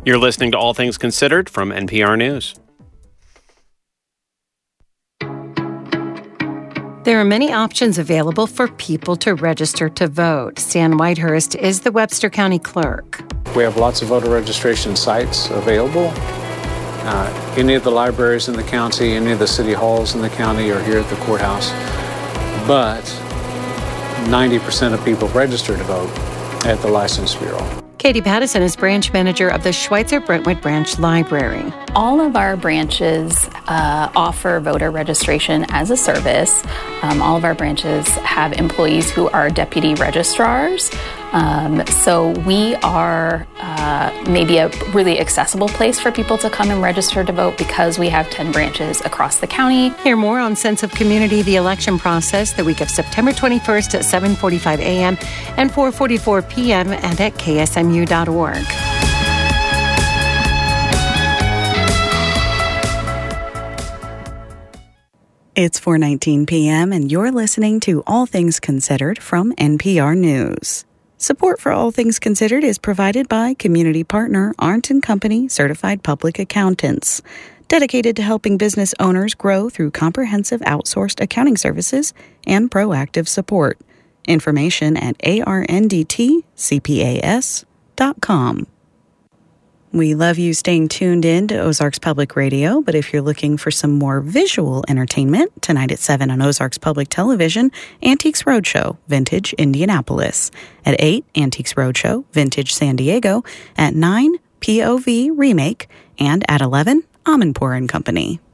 You're listening to All Things Considered from NPR News. There are many options available for people to register to vote. Stan Whitehurst is the Webster County Clerk. We have lots of voter registration sites available. Any of the libraries in the county, any of the city halls in the county, or here at the courthouse. But 90% of people register to vote at the License Bureau. Katie Pattison is branch manager of the Schweitzer Brentwood Branch Library. All of our branches offer voter registration as a service. All of our branches have employees who are deputy registrars. So we are maybe a really accessible place for people to come and register to vote because we have 10 branches across the county. Hear more on Sense of Community, the election process, the week of September 21st at 7:45 a.m. and 4:44 p.m. and at ksmu.org. It's 4:19 p.m. and you're listening to All Things Considered from NPR News. Support for All Things Considered is provided by community partner Arndt & Company Certified Public Accountants, dedicated to helping business owners grow through comprehensive outsourced accounting services and proactive support. Information at arndtcpas.com. We love you staying tuned in to Ozarks Public Radio, but if you're looking for some more visual entertainment, tonight at 7 on Ozarks Public Television, Antiques Roadshow, Vintage Indianapolis. At 8, Antiques Roadshow, Vintage San Diego. At 9, POV Remake. And at 11, Amanpour & Company.